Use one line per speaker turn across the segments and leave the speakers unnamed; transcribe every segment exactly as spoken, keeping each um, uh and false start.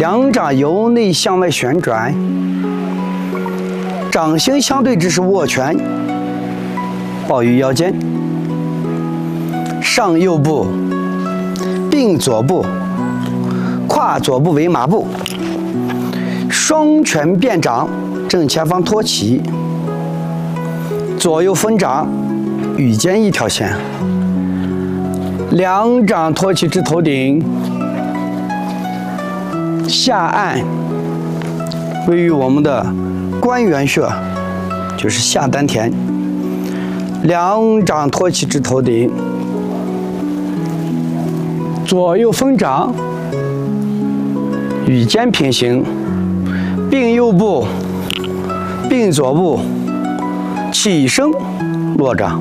两掌由内向外旋转，掌心相对之时握拳，抱于腰间。上右步，并左步，跨左步为马步。双拳变掌，正前方托起，左右分掌，与肩一条线。两掌托起至头顶，下按位于我们的关元穴，就是下丹田。两掌托起至头顶，左右分掌，与肩平行，并右步，并左步，起身落掌。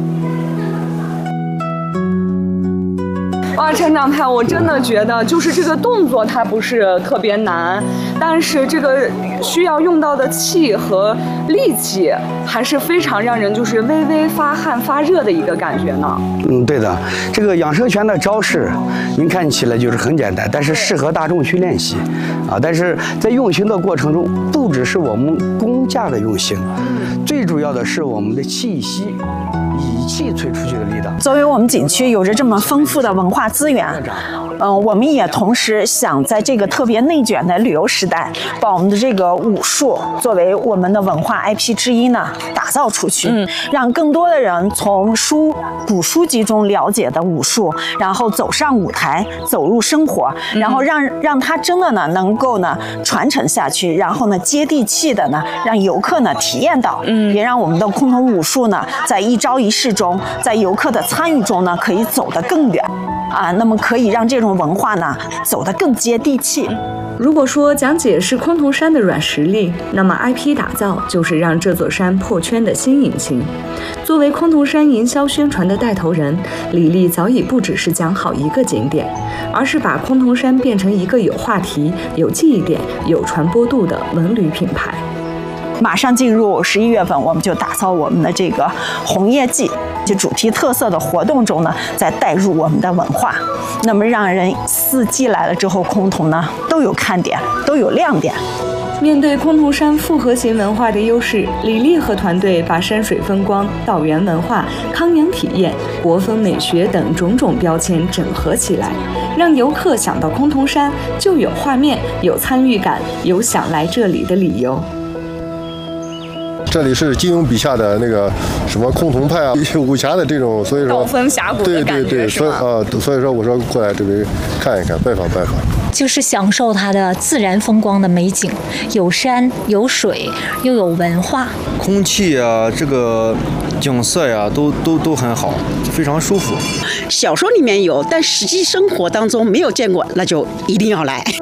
哇，陈长派，我真的觉得就是这个动作它不是特别难，但是这个需要用到的气和力气还是非常让人就是微微发汗发热的一个感觉呢。
嗯，对的，这个养生拳的招式，您看起来就是很简单，但是适合大众去练习，啊，但是在用心的过程中，不只是我们功架的用心，最主要的是我们的气息。以气吹出去的力道。
作为我们景区有着这么丰富的文化资源，嗯、呃，我们也同时想在这个特别内卷的旅游时代，把我们的这个武术作为我们的文化 I P 之一呢，打造出去，嗯，让更多的人从书古书籍中了解的武术，然后走上舞台，走入生活，然后让让它真的呢能够呢传承下去，然后呢接地气的呢让游客呢体验到，嗯，也让我们的崆峒武术呢在一招一式中，在游客的参与中呢，可以走得更远，啊，那么可以让这种文化呢走得更接地气。
如果说讲解是崆峒山的软实力，那么 I P 打造就是让这座山破圈的新引擎。作为崆峒山营销宣传的带头人，李丽早已不只是讲好一个景点，而是把崆峒山变成一个有话题、有记忆点、有传播度的文旅品牌。
马上进入十一月份，我们就打造我们的这个红叶季，就主题特色的活动中呢，再带入我们的文化，那么让人四季来了之后，崆峒呢都有看点，都有亮点。
面对崆峒山复合型文化的优势，李丽和团队把山水风光、道源文化、康养体验、国风美学等种种标签整合起来，让游客想到崆峒山就有画面、有参与感、有想来这里的理由。
这里是金庸笔下的那个什么崆峒派啊，武侠的这种，所以说
刀锋峡谷的感觉，
对对对，所以啊，所以说我说过来这边看一看，拜访拜访，
就是享受它的自然风光的美景，有山有水，又有文化，
空气啊，这个景色呀、啊，都都都很好，非常舒服。
小说里面有，但实际生活当中没有见过，那就一定要来。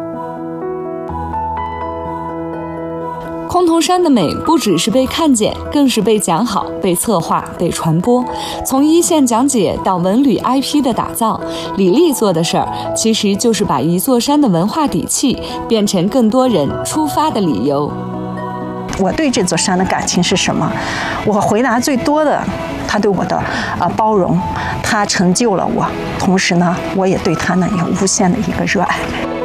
崆峒山的美不只是被看见，更是被讲好、被策划、被传播。从一线讲解到文旅 I P 的打造，李丽做的事儿其实就是把一座山的文化底气变成更多人出发的理由。
我对这座山的感情是什么？我回答最多的，他对我的啊、呃、包容，他成就了我，同时呢，我也对他呢有无限的一个热爱。